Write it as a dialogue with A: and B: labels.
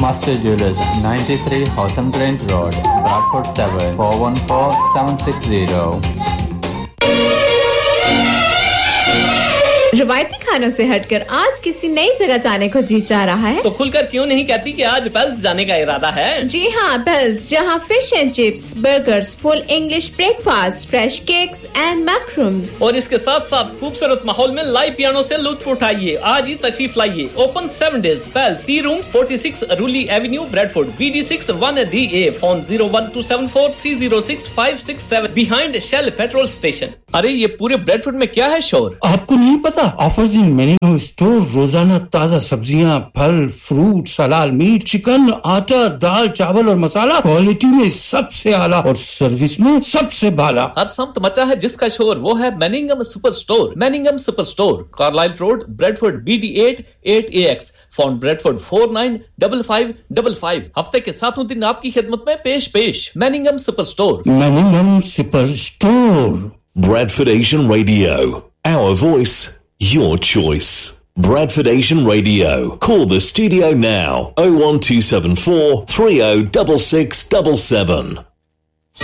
A: Master Jewelers, 93 Houghton Grange Road, Bradford 7 414 760.
B: रवायती खानों से हटकर आज किसी नई जगह जाने को जी चाह रहा है
C: तो खुलकर क्यों नहीं कहती कि आज पेल्स जाने का इरादा है?
B: जी हाँ, पेल्स, जहाँ fish and chips, burgers, full English breakfast, fresh cakes and मैक्रूम्स
C: और इसके साथ साथ खूबसूरत माहौल में लाइव पियानो से लुत्फ उठाइए। आज ही तशरीफ लाइए। Open 7 days। Pails, T room 46 रूली Avenue, Bradford, BD6 1DA। Phone 01274306567 behind shell petrol station. अरे ये पूरे ब्रैडफोर्ड में क्या है शोर?
D: आपको नहीं पता? ऑफर्स इन मेन्यू स्टोर, रोजाना ताजा सब्जियां, फल, फ्रूट, हलाल मीट, चिकन, आटा, दाल, चावल और मसाला, क्वालिटी में सबसे आला और सर्विस में सबसे भाला।
C: हर समत मचा है जिसका शोर, वो है मैनिंगम super store. मैनिंगम super store, Carlisle road, Bradford, BD8 8AX। Phone Bradford 495555। हफ्ते के 7 दिन आपकी खिदमत में पेश। मैनिंगम super store.
D: मैनिंगम super store.
E: Bradford Asian Radio, our voice, your choice. Bradford Asian Radio. Call the studio now. 01274 306677.